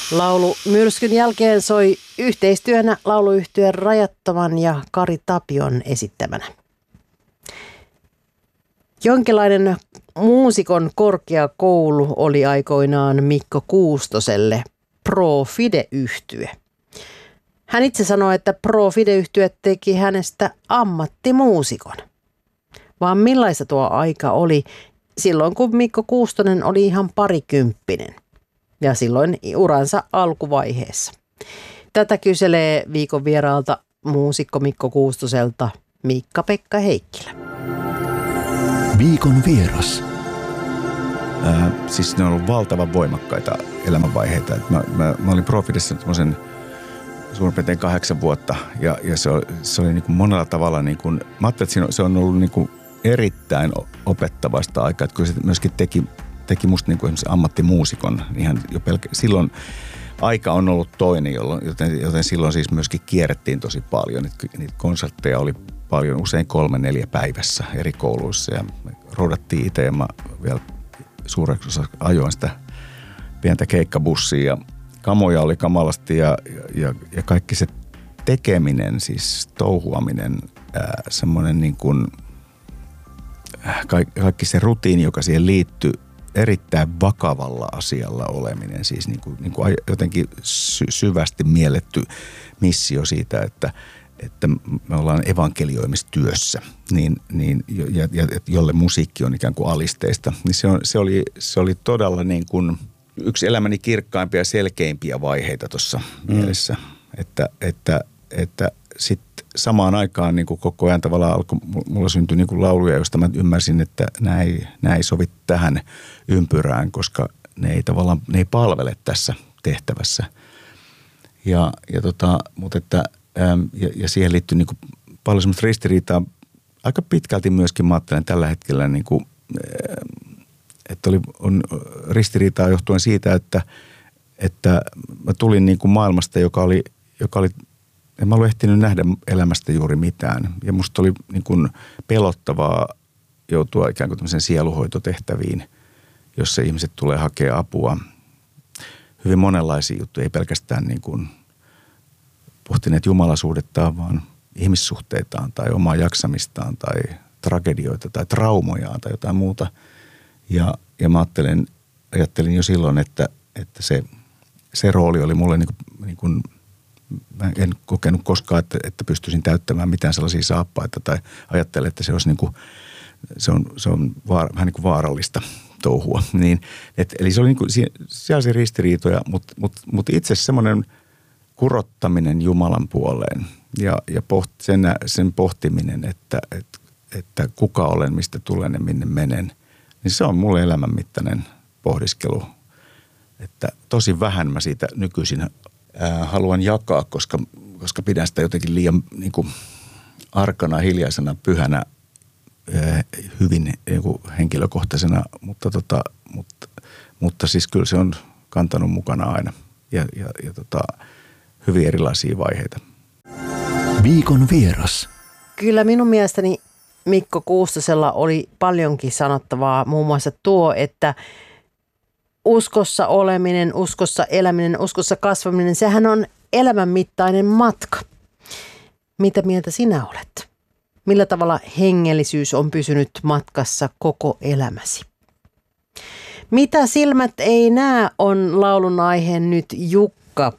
Laulu Myrskyn jälkeen soi yhteistyönä lauluyhtyeen Rajattoman ja Kari Tapion esittämänä. Jonkinlainen muusikon korkeakoulu oli aikoinaan Mikko Kuustoselle Pro Fide-yhtye. Hän itse sanoi, että Pro Fide-yhtye teki hänestä ammattimuusikon. Vaan millaista tuo aika oli silloin, kun Mikko Kuustonen oli ihan parikymppinen ja silloin uransa alkuvaiheessa. Tätä kyselee viikon vieraalta muusikko Mikko Kuustoselta Miikka-Pekka Heikkilä. Viikon vieras. Siis ne on ollut valtavan voimakkaita elämänvaiheita. Mä olin Pro Fidessä semmoisen suurin piirtein 8 vuotta ja se oli niin kuin monella tavalla, niin kuin, mä ajattelin, että se on ollut niin kuin erittäin opettavaista aikaa, että kyllä se myöskin teki musta niin kuin esimerkiksi ammattimuusikon. Ihan jo silloin aika on ollut toinen, joten silloin siis myöskin kierrettiin tosi paljon. Niitä konsertteja oli paljon, usein 3-4 päivässä eri kouluissa ja me roudattiin itse ja mä vielä suureksi osaksi ajoin sitä pientä keikkabussia ja kamoja oli kamalasti ja kaikki se tekeminen, siis touhuaminen, semmoinen niin kuin kaikki se rutiini, joka siihen liittyy, erittäin vakavalla asialla oleminen, siis niin kuin jotenkin syvästi mielletty missio siitä, että me ollaan evankelioimistyössä, jolle musiikki on ikään kuin alisteista, niin se oli todella niin kuin yksi elämäni kirkkaimpia ja selkeimpiä vaiheita tuossa mielessä, että sitten samaan aikaan niin kuin koko ajan tavallaan mulla syntyi niin kuin lauluja, joista mä ymmärsin, että nämä ei sovi tähän ympyrään, koska ne ei palvele tässä tehtävässä. Ja siihen liittyy niin kuin paljon semmoista ristiriitaa. Aika pitkälti myöskin mä ajattelen tällä hetkellä, niin kuin, että on ristiriitaa johtuen siitä, että mä tulin niin kuin maailmasta, joka oli en mä ollut ehtinyt nähdä elämästä juuri mitään. Ja musta oli niin kuin pelottavaa joutua ikään kuin tämmöisen sieluhoitotehtäviin, jossa ihmiset tulee hakea apua. Hyvin monenlaisia juttuja, ei pelkästään niin kuin pohtineet jumalasuhdettaan, vaan ihmissuhteitaan tai omaa jaksamistaan tai tragedioita tai traumojaan tai jotain muuta. Ja mä ajattelin jo silloin, että se rooli oli mulle niin kuin mä en kokenut koskaan, että pystyisin täyttämään mitään sellaisia saappaita tai ajattelen, että se olisi niin kuin, se on vähän niin kuin vaarallista touhua. Eli se oli niin kuin sellaisia ristiriitoja, mutta itse semmoinen kurottaminen Jumalan puoleen ja sen pohtiminen, että kuka olen, mistä tulen ja minne menen, niin se on mulle elämänmittainen pohdiskelu. Että tosi vähän mä siitä nykyisin haluan jakaa, koska pidän sitä jotenkin liian niin kuin arkana, hiljaisena, pyhänä, hyvin niin kuin henkilökohtaisena, mutta siis kyllä se on kantanut mukana aina ja hyvin erilaisia vaiheita. Viikon vieras. Kyllä minun mielestäni Mikko Kuustosella oli paljonkin sanottavaa, muun muassa tuo, että uskossa oleminen, uskossa eläminen, uskossa kasvaminen, sehän on elämänmittainen matka. Mitä mieltä sinä olet? Millä tavalla hengellisyys on pysynyt matkassa koko elämäsi? Mitä silmät ei näe on laulun aihe nyt Jukka